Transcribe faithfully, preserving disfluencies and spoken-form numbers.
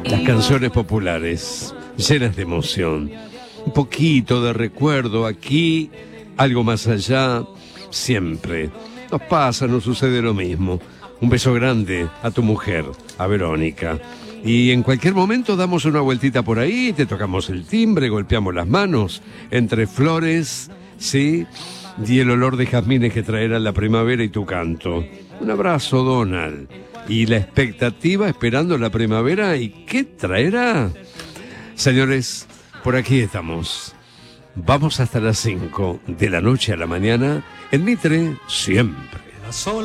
Las canciones populares, llenas de emoción, un poquito de recuerdo aquí, algo más allá, siempre. Nos pasa, nos sucede lo mismo. Un beso grande a tu mujer, a Verónica. Y en cualquier momento damos una vueltita por ahí, te tocamos el timbre, golpeamos las manos, entre flores, ¿sí? Y el olor de jazmines que traerá la primavera y tu canto. Un abrazo, Donald. Y la expectativa esperando la primavera, ¿y qué traerá? Señores, por aquí estamos. Vamos hasta las cinco de la noche a la mañana en Mitre siempre.